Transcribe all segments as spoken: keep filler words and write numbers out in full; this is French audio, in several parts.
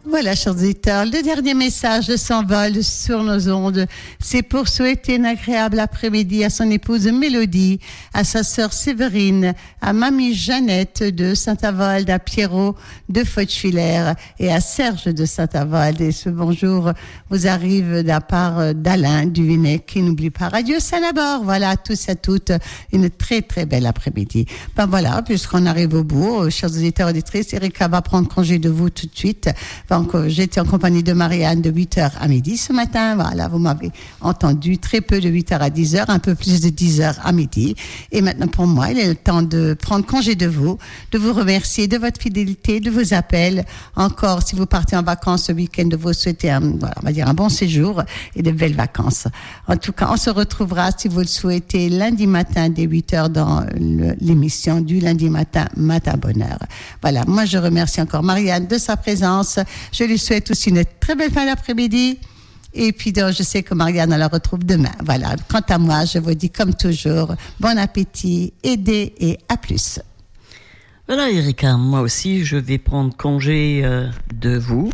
Voilà, chers auditeurs, le dernier message de s'envol sur nos ondes, c'est pour souhaiter un agréable après-midi à son épouse Mélodie, à sa sœur Séverine, à mamie Jeannette de Saint-Avold, à Pierrot de Fauchevillers et à Serge de Saint-Avold. Et ce bonjour vous arrive de la part d'Alain Duvinet, qui n'oublie pas Radio Saint-Labor. Voilà, à tous et à toutes, une très très belle après-midi. Ben voilà, puisqu'on arrive au bout, chers auditeurs et auditrices, Erika va prendre congé de vous tout de suite. Donc, j'étais en compagnie de Marianne de huit heures à midi ce matin. Voilà, vous m'avez entendu, très peu de huit heures à dix heures, un peu plus de dix heures à midi. Et maintenant, pour moi, il est le temps de prendre congé de vous, de vous remercier de votre fidélité, de vos appels. Encore, si vous partez en vacances ce week-end, de vous souhaiter un, voilà, on va dire un bon séjour et de belles vacances. En tout cas, on se retrouvera, si vous le souhaitez, lundi matin dès huit heures dans le, l'émission du lundi matin, Matin Bonheur. Voilà, moi, je remercie encore Marianne de sa présence. Je lui souhaite aussi une très belle fin d'après-midi. Et puis, donc, je sais que Marianne, on la retrouve demain. Voilà. Quant à moi, je vous dis comme toujours, bon appétit, aidez et à plus. Voilà, Erika, moi aussi, je vais prendre congé euh, de vous.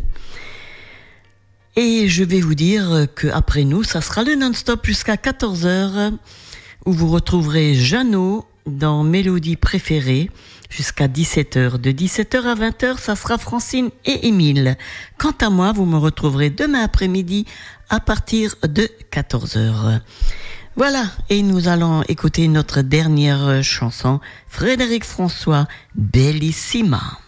Et je vais vous dire qu'après nous, ça sera le non-stop jusqu'à quatorze heures, où vous retrouverez Jeannot dans Mélodie préférée, jusqu'à dix-sept heures. De dix-sept heures à vingt heures, ça sera Francine et Émile. Quant à moi, vous me retrouverez demain après-midi à partir de quatorze heures. Voilà, et nous allons écouter notre dernière chanson, Frédéric François, Bellissima.